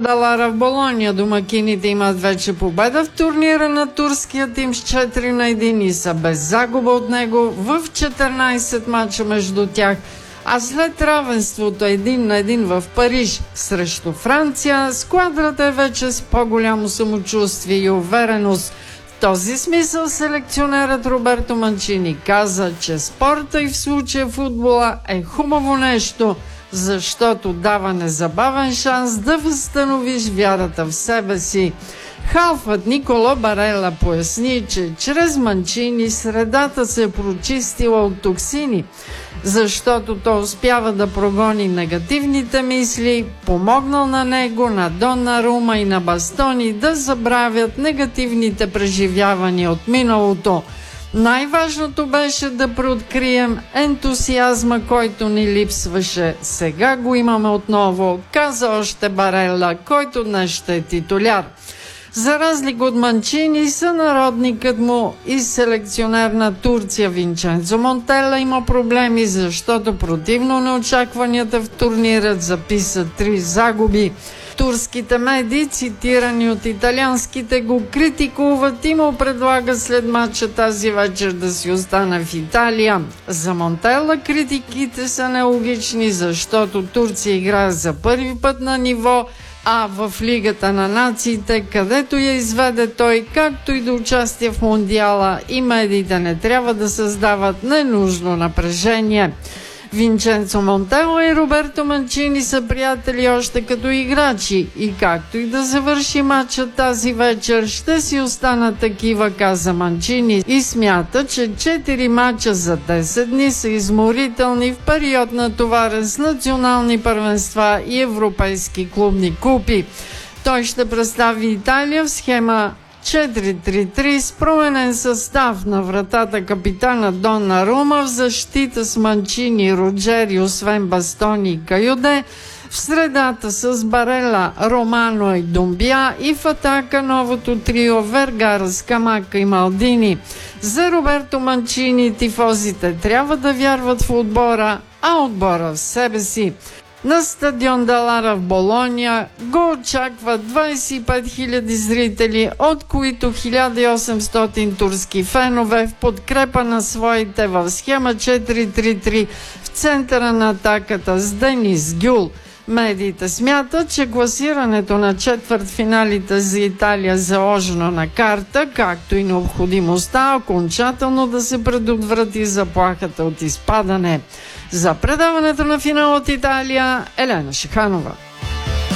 Далара в Болония. Домакините имат вече победа в турнира на турския тим с 4-1 и са без загуба от него в 14 мача между тях. А след равенството 1-1 в Париж срещу Франция, сквадрата е вече с по-голямо самочувствие и увереност. В този смисъл селекционерът Роберто Манчини каза, че спорта и в случая футбола е хубаво нещо, защото дава незабавен шанс да възстановиш вярата в себе си. Халфът Николо Барела поясни, че чрез Манчини средата се е прочистила от токсини, защото той успява да прогони негативните мисли, помогнал на него, на Донарума и на Бастони да забравят негативните преживявания от миналото. Най-важното беше да преоткрием ентусиазма, който ни липсваше. Сега го имаме отново, каза още Барела, който днес ще е титуляр. За разлика от Манчини, сънародникът му и селекционер на Турция Винченцо Монтела има проблеми, защото противно на очакванията в турнирът записа 3 загуби. Турските медии, цитирани от италианските, го критикуват и му предлага след матча тази вечер да си остане в Италия. За Монтела критиките са нелогични, защото Турция играе за първи път на ниво А в Лигата на нациите, където я изведе той, както и до участие в Мондиала, и медиите не трябва да създават ненужно напрежение. Винченцо Монтела и Роберто Манчини са приятели още като играчи и както и да завърши матча тази вечер, ще си останат такива, каза Манчини, и смята, че 4 матча за 10 дни са изморителни в период на товарен с национални първенства и европейски клубни купи. Той ще представи Италия в схема 4-3-3 с променен състав. На вратата капитана Донарума, в защита с Манчини, Роджери, освен Бастони и Каюде, в средата с Барела, Романо и Думбия, и в атака новото трио Вергара, Скамака и Малдини. За Роберто Манчини тифозите трябва да вярват в отбора, а отбора в себе си. На стадион Далара в Болония го очакват 25 000 зрители, от които 1800 турски фенове в подкрепа на своите в схема 4-3-3 в центъра на атаката с Денис Гюл. Медиите смятат, че класирането на четвъртфиналите за Италия е заложено на карта, както и необходимостта окончателно да се предотврати заплахата от изпадане. За предаването на финал от Италия, Елена Шиханова.